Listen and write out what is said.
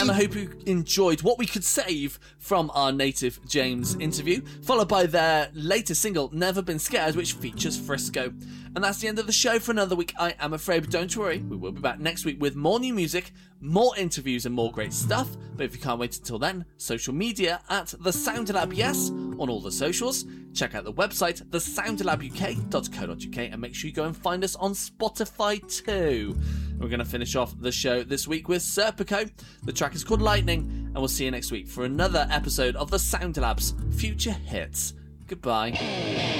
and I hope you enjoyed what we could save from our Native James interview, followed by their latest single, Never Been Scared, which features Frisco. And that's the end of the show for another week, I am afraid, but don't worry, we will be back next week with more new music, more interviews and more great stuff. But if you can't wait until then, social media at The Sound Lab, yes, on all the socials. Check out the website, thesoundlabuk.co.uk, and make sure you go and find us on Spotify too. We're going to finish off the show this week with Serpico. The track is called Lightning, and we'll see you next week for another episode of The Sound Lab's Future Hits. Goodbye.